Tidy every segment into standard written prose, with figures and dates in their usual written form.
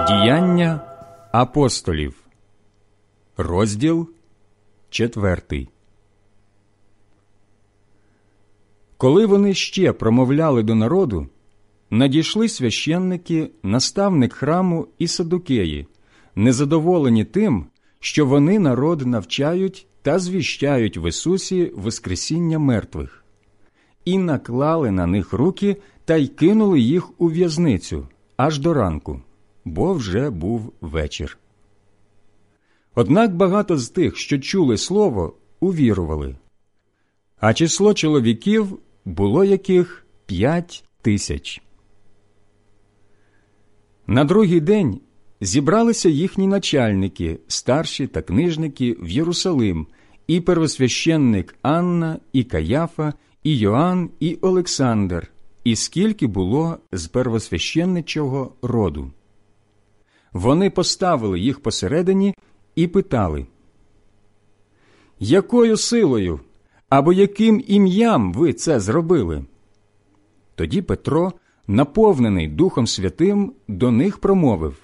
Діяння апостолів, розділ 4. Коли вони ще промовляли до народу, надійшли священники, наставник храму і саддукеї, незадоволені тим, що вони народ навчають та звіщають в Ісусі воскресіння мертвих, і наклали на них руки та й кинули їх у в'язницю аж до ранку, бо вже був вечір. Однак багато з тих, що чули слово, увірували, а число чоловіків було яких 5000. На другий день зібралися їхні начальники, старші та книжники в Єрусалим, і первосвященник Анна, і Каяфа, і Йоанн, і Олександр, і скільки було з первосвященничого роду. Вони поставили їх посередині і питали: «Якою силою або яким ім'ям ви це зробили?» Тоді Петро, наповнений Духом Святим, до них промовив: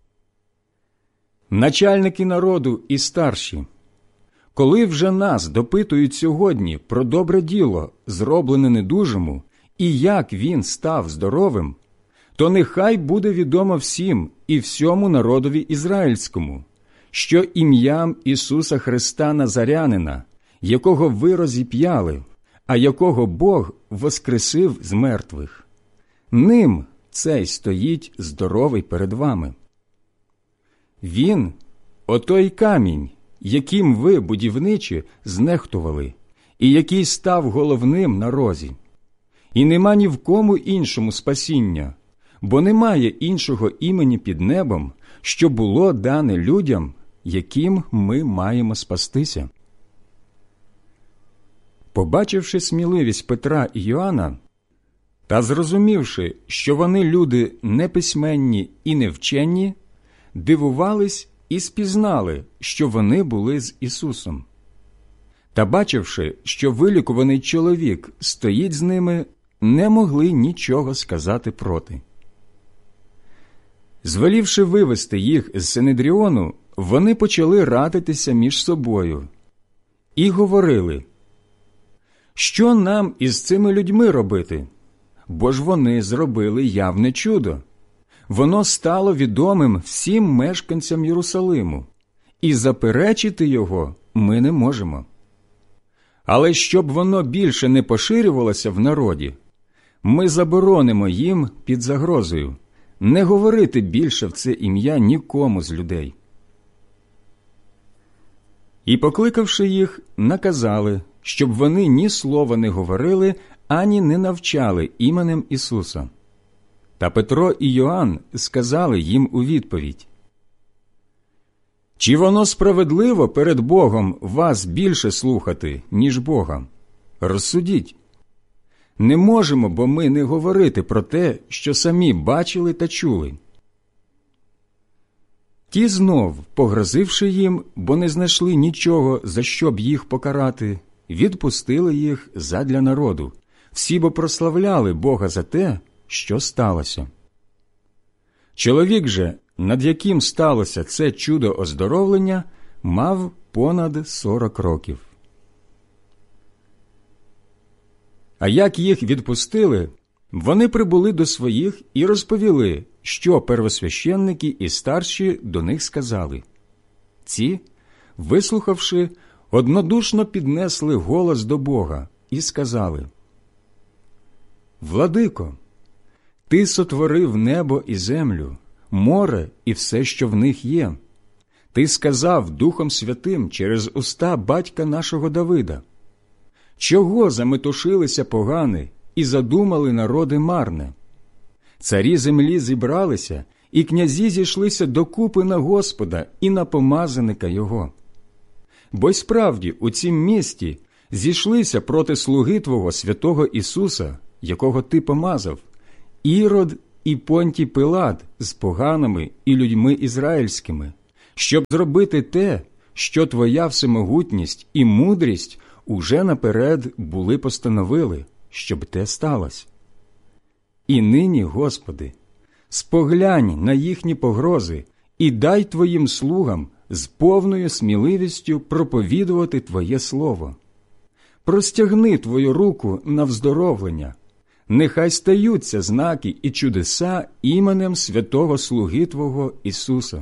«Начальники народу і старші, коли вже нас допитують сьогодні про добре діло, зроблене недужому, і як він став здоровим, то нехай буде відомо всім і всьому народові ізраїльському, що ім'ям Ісуса Христа Назарянина, якого ви розіп'яли, а якого Бог воскресив з мертвих, ним цей стоїть здоровий перед вами. Він – отой камінь, яким ви, будівничі, знехтували, і який став головним на розі. І нема ні в кому іншому спасіння, бо немає іншого імені під небом, що було дане людям, яким ми маємо спастися». Побачивши сміливість Петра і Йоанна, та зрозумівши, що вони люди неписьменні і невчені, дивувались і спізнали, що вони були з Ісусом. Та бачивши, що вилікуваний чоловік стоїть з ними, не могли нічого сказати проти. Звелівши вивести їх з Синедріону, вони почали радитися між собою і говорили: «Що нам із цими людьми робити? Бо ж вони зробили явне чудо. Воно стало відомим всім мешканцям Єрусалиму, і заперечити його ми не можемо. Але щоб воно більше не поширювалося в народі, ми заборонимо їм під загрозою не говорити більше в це ім'я нікому з людей». І, покликавши їх, наказали, щоб вони ні слова не говорили, ані не навчали іменем Ісуса. Та Петро і Йоанн сказали їм у відповідь: «Чи воно справедливо перед Богом вас більше слухати, ніж Бога? Розсудіть. Не можемо, бо ми не говорити про те, що самі бачили та чули». Ті знов, погрозивши їм, бо не знайшли нічого, за що б їх покарати, відпустили їх задля народу, всі бо прославляли Бога за те, що сталося. Чоловік же, над яким сталося це чудо оздоровлення, мав понад 40 років. А як їх відпустили, вони прибули до своїх і розповіли, що первосвященники і старші до них сказали. Ці, вислухавши, однодушно піднесли голос до Бога і сказали: «Владико, Ти сотворив небо і землю, море і все, що в них є. Ти сказав Духом Святим через уста батька нашого Давида: чого заметушилися погани і задумали народи марне? Царі землі зібралися, і князі зійшлися докупи на Господа і на помазаника Його. Бо й справді у цім місті зійшлися проти слуги Твого святого Ісуса, якого Ти помазав, Ірод і Понтій Пилат з поганими і людьми ізраїльськими, щоб зробити те, що Твоя всемогутність і мудрість уже наперед були постановили, щоб те сталося. І нині, Господи, споглянь на їхні погрози і дай твоїм слугам з повною сміливістю проповідувати Твоє слово. Простягни Твою руку на вздоровлення, нехай стаються знаки і чудеса іменем святого слуги Твого Ісуса.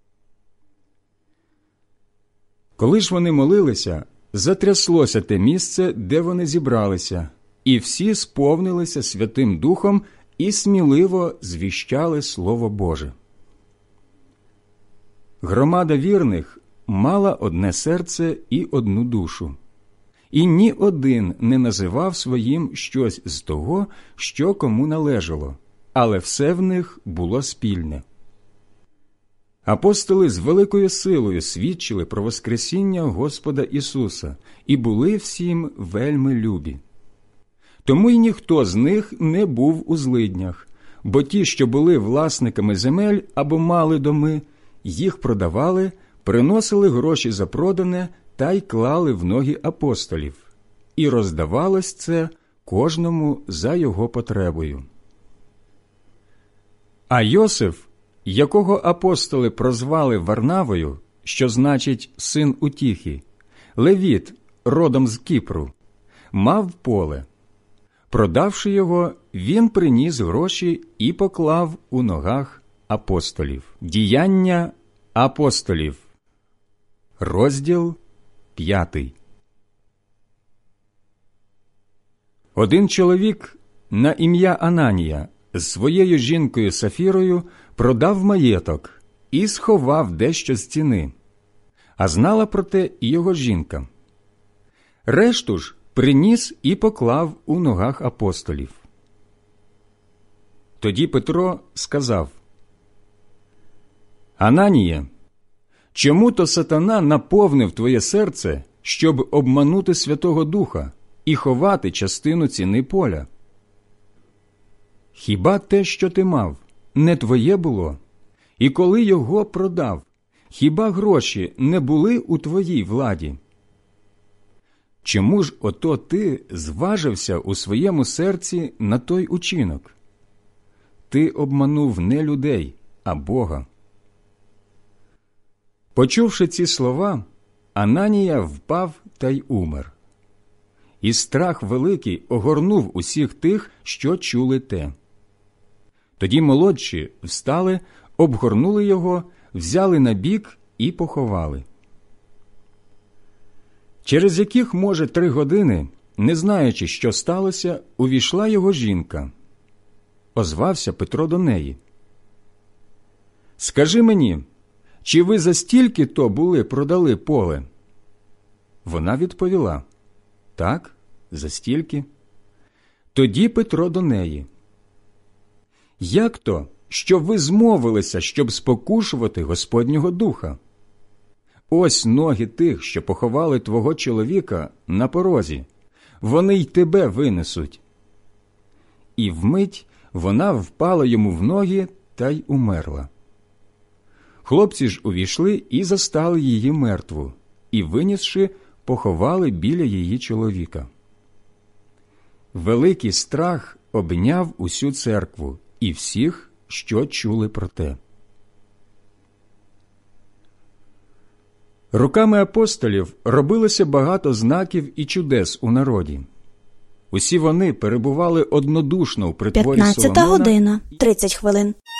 Коли ж вони молилися, затряслося те місце, де вони зібралися, і всі сповнилися Святим Духом і сміливо звіщали Слово Боже. Громада вірних мала одне серце і одну душу, і ні один не називав своїм щось з того, що кому належало, але все в них було спільне. Апостоли з великою силою свідчили про воскресіння Господа Ісуса і були всім вельми любі. Тому й ніхто з них не був у злиднях, бо ті, що були власниками земель або мали доми, їх продавали, приносили гроші за продане та й клали в ноги апостолів. І роздавалось це кожному за його потребою. А Йосиф, якого апостоли прозвали Варнавою, що значить «син утіхи», левіт, родом з Кіпру, мав поле. Продавши його, він приніс гроші і поклав у ногах апостолів. Діяння апостолів. Розділ 5. Один чоловік на ім'я Ананія з своєю жінкою Сафірою продав маєток і сховав дещо з ціни, а знала про те і його жінка. Решту ж приніс і поклав у ногах апостолів. Тоді Петро сказав: «Ананія, чому то сатана наповнив твоє серце, щоб обманути Святого Духа і ховати частину ціни поля? Хіба те, що ти мав, не твоє було? І коли його продав, хіба гроші не були у твоїй владі? Чому ж ото ти зважився у своєму серці на той учинок? Ти обманув не людей, а Бога». Почувши ці слова, Ананія впав та й умер. І страх великий огорнув усіх тих, що чули те. Тоді молодші встали, обгорнули його, взяли на бік і поховали. Через яких, може, 3 години, не знаючи, що сталося, увійшла його жінка. Озвався Петро до неї: «Скажи мені, чи ви за стільки-то були продали поле?» Вона відповіла: «Так, за стільки». Тоді Петро до неї: «Як то, що ви змовилися, щоб спокушувати Господнього Духа? Ось ноги тих, що поховали твого чоловіка, на порозі, вони й тебе винесуть». І вмить вона впала йому в ноги та й умерла. Хлопці ж увійшли і застали її мертву, і, винісши, поховали біля її чоловіка. Великий страх обняв усю церкву і всіх, що чули про те. Руками апостолів робилося багато знаків і чудес у народі. Усі вони перебували однодушно у притворі Соломона. 15 година, 30 хвилин.